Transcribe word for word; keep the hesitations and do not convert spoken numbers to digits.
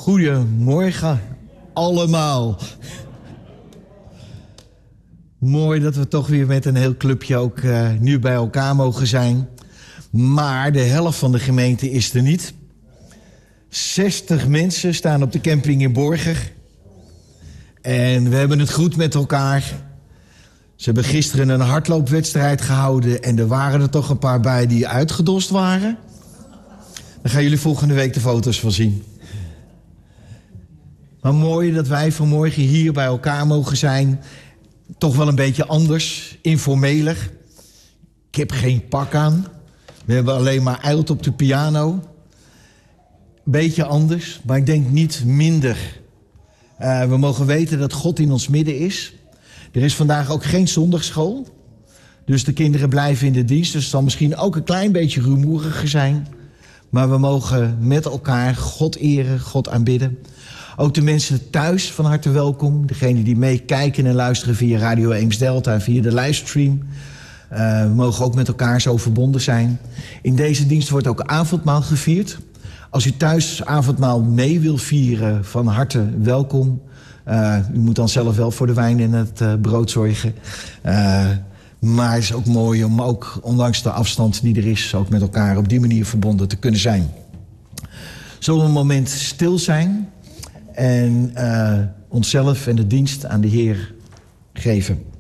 Goedemorgen allemaal. Mooi dat we toch weer met een heel clubje ook uh, nu bij elkaar mogen zijn. Maar de helft van de gemeente is er niet. zestig mensen staan op de camping in Borger. En we hebben het goed met elkaar. Ze hebben gisteren een hardloopwedstrijd gehouden en er waren er toch een paar bij die uitgedost waren. Daar gaan jullie volgende week de foto's van zien. Maar mooi dat wij vanmorgen hier bij elkaar mogen zijn. Toch wel een beetje anders, informeler. Ik heb geen pak aan. We hebben alleen maar eilt op de piano. Beetje anders, maar ik denk niet minder. Uh, we mogen weten dat God in ons midden is. Er is vandaag ook geen zondagsschool. Dus de kinderen blijven in de dienst. Dus het zal misschien ook een klein beetje rumoeriger zijn. Maar we mogen met elkaar God eren, God aanbidden. Ook de mensen thuis van harte welkom. Degenen die meekijken en luisteren via Radio Eems-Delta en via de livestream. Uh, we mogen ook met elkaar zo verbonden zijn. In deze dienst wordt ook avondmaal gevierd. Als u thuis avondmaal mee wil vieren, van harte welkom. Uh, u moet dan zelf wel voor de wijn en het uh, brood zorgen. Uh, maar het is ook mooi om ook, ondanks de afstand die er is, ook met elkaar op die manier verbonden te kunnen zijn. Zullen we een moment stil zijn en uh, onszelf en de dienst aan de Heer geven.